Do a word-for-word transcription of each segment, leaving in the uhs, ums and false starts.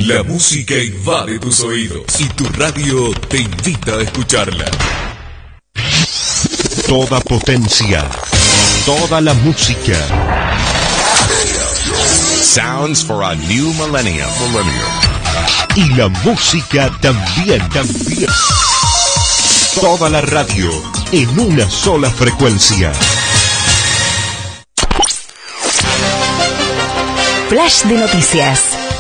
La música invade tus oídos y tu radio te invita a escucharla. Toda potencia, toda la música. Sounds for a new millennium. Millennium. Y la música también, también. Toda la radio en una sola frecuencia. Flash de noticias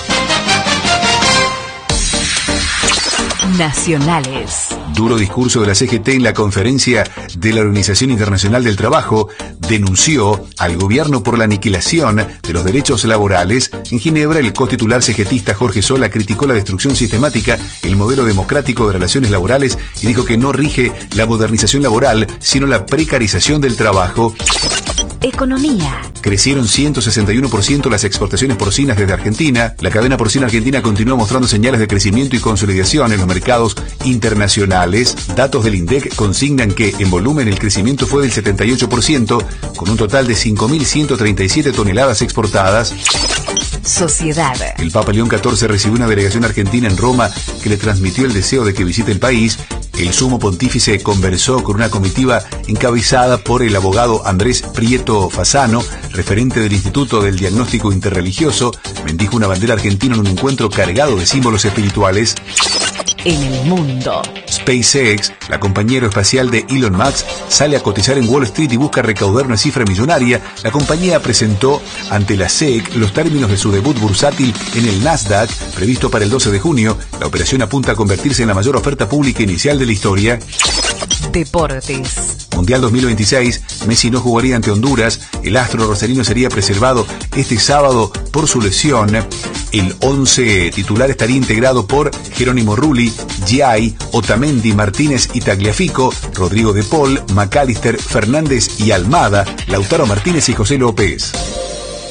nacionales. Duro discurso de la C G T en la conferencia de la Organización Internacional del Trabajo denunció al gobierno por la aniquilación de los derechos laborales. En Ginebra, el cotitular cegetista Jorge Sola criticó la destrucción sistemática, el modelo democrático de relaciones laborales y dijo que no rige la modernización laboral, sino la precarización del trabajo. Economía. Crecieron ciento sesenta y uno por ciento las exportaciones porcinas desde Argentina. La cadena porcina argentina continúa mostrando señales de crecimiento y consolidación en los mercados internacionales. Datos del INDEC consignan que en volumen el crecimiento fue del setenta y ocho por ciento, con un total de cinco mil ciento treinta y siete toneladas exportadas. Sociedad. El Papa León catorce recibió una delegación argentina en Roma que le transmitió el deseo de que visite el país. El sumo pontífice conversó con una comitiva encabezada por el abogado Andrés Prieto Fasano, referente del Instituto del Diagnóstico Interreligioso. Bendijo una bandera argentina en un encuentro cargado de símbolos espirituales. En el mundo. SpaceX, la compañía aeroespacial de Elon Musk, sale a cotizar en Wall Street y busca recaudar una cifra millonaria. La compañía presentó ante la S E C los términos de su debut bursátil en el Nasdaq, previsto para el doce de junio. La operación apunta a convertirse en la mayor oferta pública inicial de la historia. Deportes. Mundial dos mil veintiséis, Messi no jugaría ante Honduras. El astro rosarino sería preservado este sábado por su lesión. El once titular estaría integrado por Jerónimo Rulli, Giai, Otamendi, Martínez y Tagliafico, Rodrigo de Paul, McAllister, Fernández y Almada, Lautaro Martínez y José López.